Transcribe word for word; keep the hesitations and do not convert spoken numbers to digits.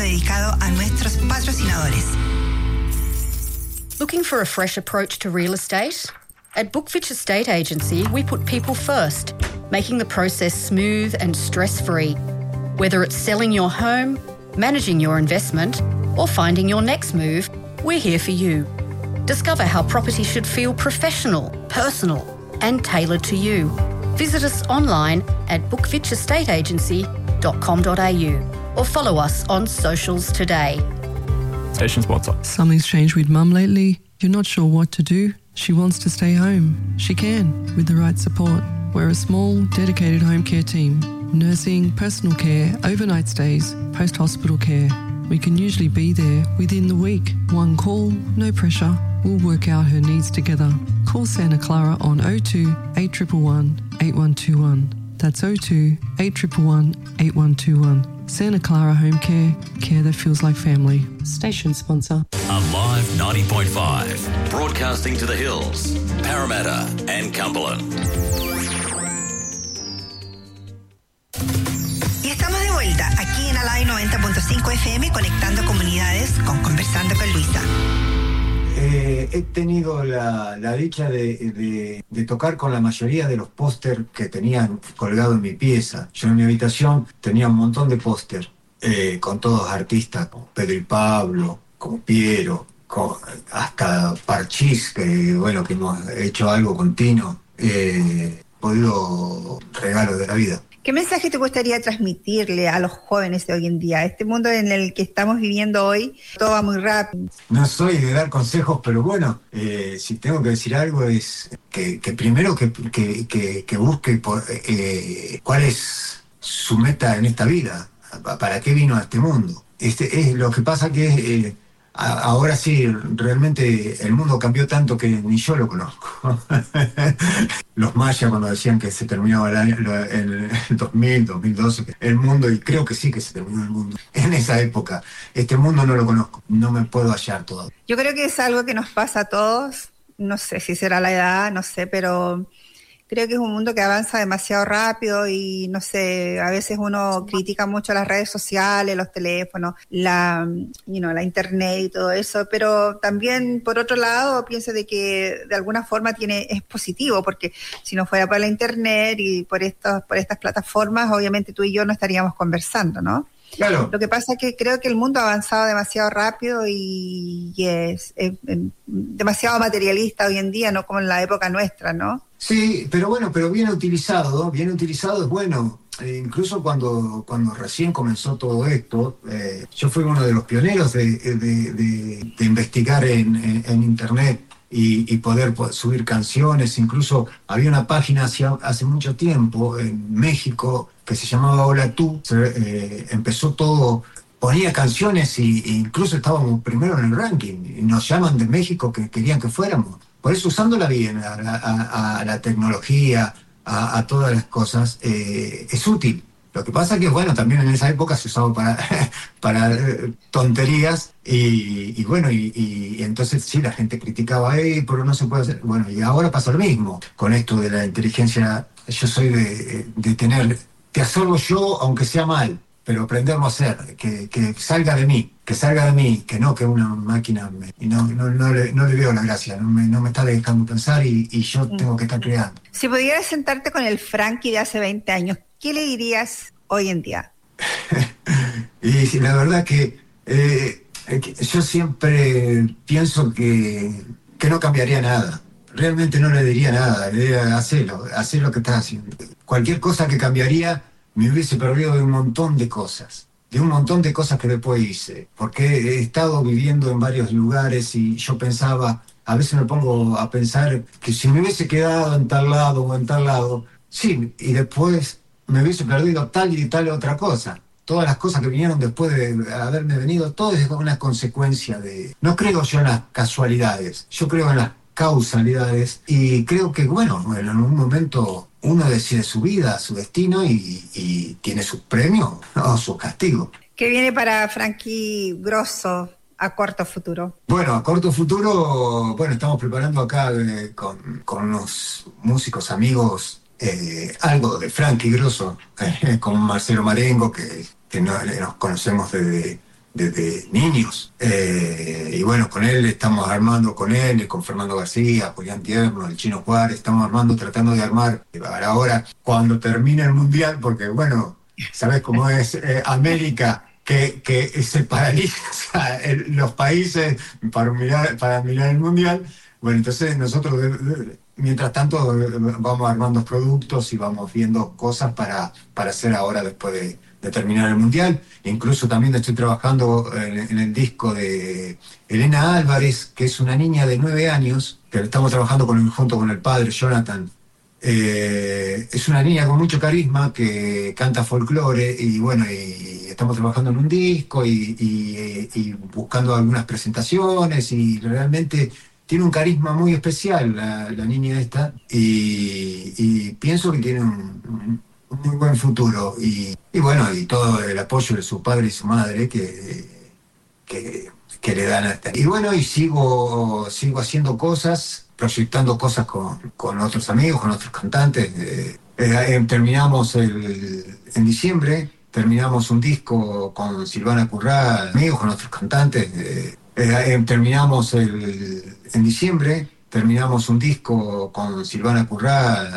dedicado a nuestros patrocinadores. Looking for a fresh approach to real estate? At Bookfitch Estate Agency, we put people first, making the process smooth and stress-free. Whether it's selling your home, managing your investment, or finding your next move, we're here for you. Discover how property should feel professional, personal, and tailored to you. Visit us online at bookfitch estate agency dot com dot a u or follow us on socials today. Station sponsor. Something's changed with Mum lately. You're not sure what to do. She wants to stay home. She can, with the right support. We're a small, dedicated home care team. Nursing, personal care, overnight stays, post-hospital care. We can usually be there within the week. One call, no pressure. We'll work out her needs together. Call Santa Clara on oh two, eight one one, eight one two one. That's oh two, eight one one, eight one two one. Santa Clara Home Care, care that feels like family. Station sponsor. Alive ninety point five, broadcasting to the hills, Parramatta and Cumberland. Y estamos de vuelta aquí en Alive noventa punto cinco F M, conectando comunidades con Conversando con Luisa. Eh, he tenido la, la dicha de, de, de tocar con la mayoría de los póster que tenían colgado en mi pieza. Yo en mi habitación tenía un montón de póster eh, con todos artistas, como Pedro y Pablo, como Piero, con, hasta Parchís, que bueno, que hemos hecho algo con Tino. Eh, podido regalo de la vida. ¿Qué mensaje te gustaría transmitirle a los jóvenes de hoy en día? Este mundo en el que estamos viviendo hoy, todo va muy rápido. No soy de dar consejos, pero bueno, eh, si tengo que decir algo es que, que primero que, que, que, que busque por, eh, cuál es su meta en esta vida, para qué vino a este mundo. Este, es, lo que pasa que eh, a, ahora sí, realmente el mundo cambió tanto que ni yo lo conozco. Los mayas cuando decían que se terminaba el año, el dos mil, dos mil doce, el mundo, y creo que sí que se terminó el mundo. En esa época, este mundo no lo conozco, no me puedo hallar todavía. Yo creo que es algo que nos pasa a todos, no sé si será la edad, no sé, pero creo que es un mundo que avanza demasiado rápido y no sé, a veces uno critica mucho las redes sociales, los teléfonos, la, you know, la internet y todo eso, pero también por otro lado pienso de que de alguna forma tiene, es positivo, porque si no fuera por la internet y por estos, por estas plataformas, obviamente tú y yo no estaríamos conversando, ¿no? Claro. Lo que pasa es que creo que el mundo ha avanzado demasiado rápido y, y es, es, es demasiado materialista hoy en día, no como en la época nuestra, ¿no? Sí, pero bueno, pero bien utilizado, bien utilizado es bueno. Eh, incluso cuando, cuando recién comenzó todo esto, eh, yo fui uno de los pioneros de, de, de, de investigar en, en, en internet y, y poder subir canciones. Incluso había una página hace, hace mucho tiempo en México que se llamaba Hola Tú. Eh, empezó todo, ponía canciones y, e incluso estábamos primero en el ranking. Y nos llaman de México que querían que fuéramos. Por eso, usándola bien, a, a, a la tecnología, a, a todas las cosas, eh, es útil. Lo que pasa es que, bueno, también en esa época se usaba para, para eh, tonterías y, y bueno, y, y entonces sí, la gente criticaba, eh, pero no se puede hacer. Bueno, y ahora pasa lo mismo con esto de la inteligencia. Yo soy de, de tener, te hacerlo yo, aunque sea mal, pero aprenderlo a hacer, que, que salga de mí, que salga de mí, que no que una máquina me, y no, no, no, le, no le veo la gracia, no me, no me está dejando pensar y, y yo tengo que estar creando. Si pudieras sentarte con el Frankie de hace veinte años, ¿qué le dirías hoy en día? Y la verdad que, eh, que yo siempre pienso que, que no cambiaría nada. Realmente no le diría nada, le diría hacerlo, hacer lo que estás haciendo. Cualquier cosa que cambiaría me hubiese perdido de un montón de cosas, de un montón de cosas que después hice, porque he estado viviendo en varios lugares y yo pensaba, a veces me pongo a pensar que si me hubiese quedado en tal lado o en tal lado, sí, y después me hubiese perdido tal y tal otra cosa. Todas las cosas que vinieron después de haberme venido, todo es una consecuencia de... No creo yo en las casualidades, yo creo en las causalidades y creo que, bueno, en un momento uno decide su vida, su destino y, y tiene sus premios o sus castigos. ¿Qué viene para Frankie Grosso a corto futuro? Bueno, a corto futuro, bueno, estamos preparando acá eh, con, con unos músicos amigos eh, algo de Frankie Grosso, eh, con Marcelo Marengo, que, que no, nos conocemos desde, desde niños. Eh, y bueno, con él estamos armando, con él, con Fernando García, Julián Tierno, el Chino Juárez, estamos armando, tratando de armar para ahora, cuando termine el Mundial, porque bueno, ¿sabes cómo es eh, América? Que, que se paraliza el, los países para mirar, para mirar el Mundial. Bueno, entonces nosotros, mientras tanto, vamos armando productos y vamos viendo cosas para, para hacer ahora después de, de terminar el Mundial. Incluso también estoy trabajando en, en el disco de Elena Álvarez, que es una niña de nueve años, que estamos trabajando con, junto con el padre, Jonathan. Eh, es una niña con mucho carisma que canta folclore y bueno, y estamos trabajando en un disco y, y, y buscando algunas presentaciones y realmente tiene un carisma muy especial la, la niña esta y, y pienso que tiene un, un muy buen futuro y, y bueno, y todo el apoyo de su padre y su madre que, que, que le dan hasta. Y bueno, y sigo, sigo haciendo cosas, proyectando cosas con, con otros amigos, con otros cantantes. Eh, eh, terminamos el, en diciembre, terminamos un disco con Silvana Currá, amigos, con otros cantantes. Eh, eh, terminamos el, en diciembre, terminamos un disco con Silvana Currá,